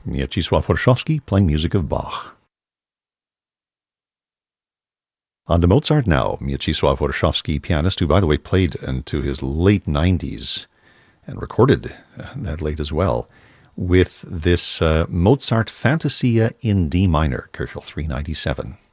Mieczysław Warszawski playing music of Bach. On to Mozart now. Mieczysław Warszawski, pianist, who, by the way, played into his late 90s and recorded that late as well, with this Mozart Fantasia in D minor, Köchel 397.